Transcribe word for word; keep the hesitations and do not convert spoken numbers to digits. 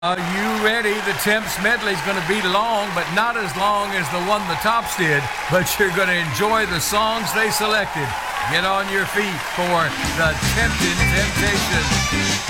Are you ready? The Temps medley is going to be long, but not as long as the one the Tops did. But you're going to enjoy the songs they selected. Get on your feet for the Temptin' Temptation.